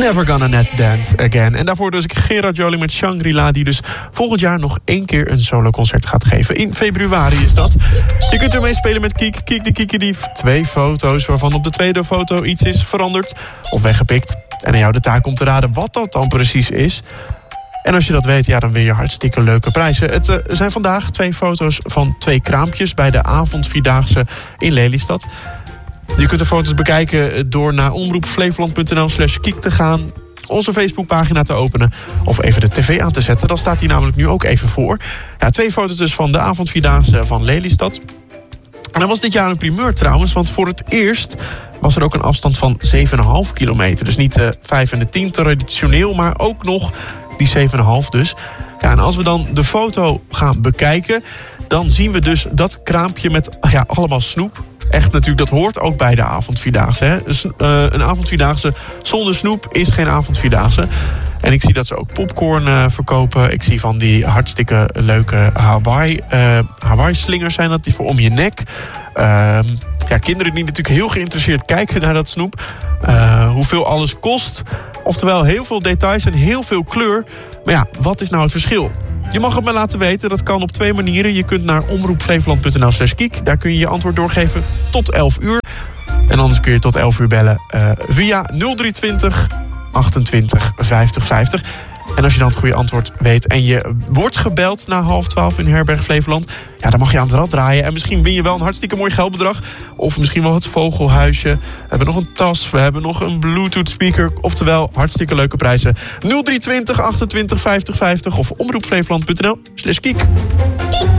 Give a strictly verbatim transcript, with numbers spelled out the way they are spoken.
Never Gonna Net Dance Again. En daarvoor dus ik Gerard Joling met Shangri-La, die dus volgend jaar nog één keer een soloconcert gaat geven. In februari is dat. Je kunt ermee spelen met Kiek, Kiek de Kiekendief. Twee foto's waarvan op de tweede foto iets is veranderd of weggepikt. En aan jou de taak om te raden wat dat dan precies is. En als je dat weet, ja, dan win je hartstikke leuke prijzen. Het uh, zijn vandaag twee foto's van twee kraampjes bij de avondvierdaagse in Lelystad. Je kunt de foto's bekijken door naar omroepflevoland.nl slash kiek te gaan, onze Facebookpagina te openen of even de tv aan te zetten. Dan staat hij namelijk nu ook even voor. Ja, twee foto's dus van de avondvierdaagse van Lelystad. En dat was dit jaar een primeur trouwens, want voor het eerst was er ook een afstand van zeven komma vijf kilometer. Dus niet de vijf en de tien traditioneel, maar ook nog die zeven komma vijf dus. Ja, en als we dan de foto gaan bekijken, dan zien we dus dat kraampje met ja, allemaal snoep. Echt natuurlijk, dat hoort ook bij de avondvierdaagse. Hè? Dus, uh, een avondvierdaagse zonder snoep is geen avondvierdaagse. En ik zie dat ze ook popcorn uh, verkopen. Ik zie van die hartstikke leuke Hawaii, uh, Hawaii-slingers zijn dat, die voor om je nek. Uh, ja, kinderen die natuurlijk heel geïnteresseerd kijken naar dat snoep. Uh, hoeveel alles kost. Oftewel heel veel details en heel veel kleur. Maar ja, wat is nou het verschil? Je mag het me laten weten, dat kan op twee manieren. Je kunt naar omroepflevoland.nl slash kiek. Daar kun je je antwoord doorgeven tot elf uur. En anders kun je tot elf uur bellen uh, via nul drie twintig achtentwintig vijftig vijftig. En als je dan het goede antwoord weet en je wordt gebeld na half twaalf in Herberg Flevoland, ja, dan mag je aan het rad draaien. En misschien win je wel een hartstikke mooi geldbedrag. Of misschien wel het vogelhuisje. We hebben nog een tas, we hebben nog een Bluetooth speaker. Oftewel, hartstikke leuke prijzen. nul drie twintig achtentwintig vijftig vijftig of omroepflevoland.nl slash kiek.